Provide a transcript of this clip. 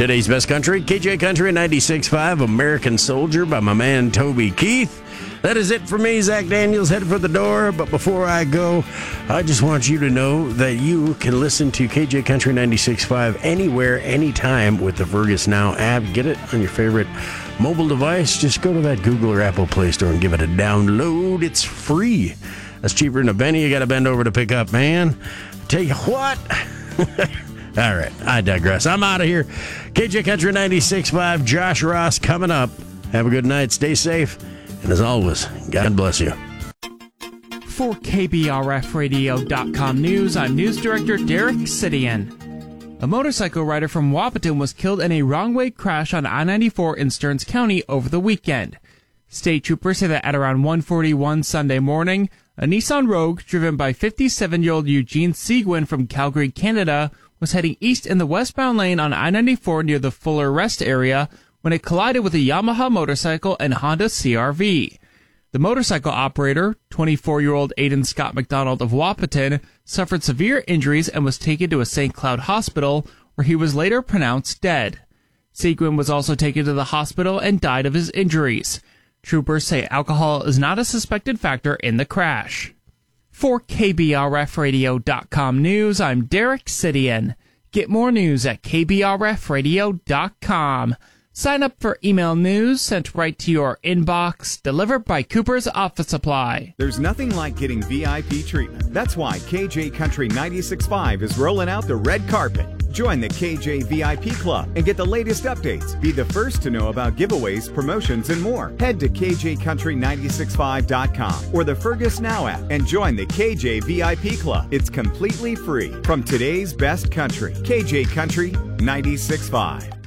Today's best country, KJ Country 96.5, American Soldier by my man Toby Keith. That is it for me, Zach Daniels, headed for the door. But before I go, I just want you to know that you can listen to KJ Country 96.5 anywhere, anytime with the Fergus Now app. Get it on your favorite mobile device. Just go to that Google or Apple Play Store and give it a download. It's free. That's cheaper than a penny you got to bend over to pick up, man. Tell you what. All right, I digress. I'm out of here. KJ Country 96.5, Josh Ross coming up. Have a good night. Stay safe. And as always, God bless you. For KBRFradio.com News, I'm News Director Derek Sidian. A motorcycle rider from Wahpeton was killed in a wrong-way crash on I-94 in Stearns County over the weekend. State troopers say that at around 1:41 Sunday morning, a Nissan Rogue driven by 57-year-old Eugene Seguin from Calgary, Canada, was heading east in the westbound lane on I-94 near the Fuller Rest area when it collided with a Yamaha motorcycle and Honda CR-V. The motorcycle operator, 24-year-old Aidan Scott McDonald of Wahpeton, suffered severe injuries and was taken to a St. Cloud hospital, where he was later pronounced dead. Seguin was also taken to the hospital and died of his injuries. Troopers say alcohol is not a suspected factor in the crash. For KBRFradio.com News, I'm Derek Sidian. Get more news at KBRFradio.com. Sign up for email news sent right to your inbox, delivered by Cooper's Office Supply. There's nothing like getting VIP treatment. That's why KJ Country 96.5 is rolling out the red carpet. Join the KJ VIP Club and get the latest updates. Be the first to know about giveaways, promotions, and more. Head to KJCountry965.com or the Fergus Now app and join the KJ VIP Club. It's completely free. From today's best country, KJ Country 96.5.